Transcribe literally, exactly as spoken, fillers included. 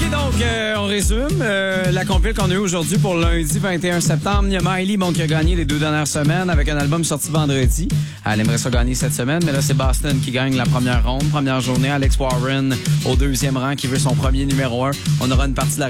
donc, euh, on résume. Euh, la compil qu'on a eue aujourd'hui pour lundi vingt et un septembre. Il y a Miley, bon, qui a gagné les deux dernières semaines avec un album sorti vendredi. Elle aimerait ça gagner cette semaine, mais là, c'est Boston qui gagne la première ronde, première journée. Alex Warren au deuxième rang qui veut son premier numéro un. On aura une partie de la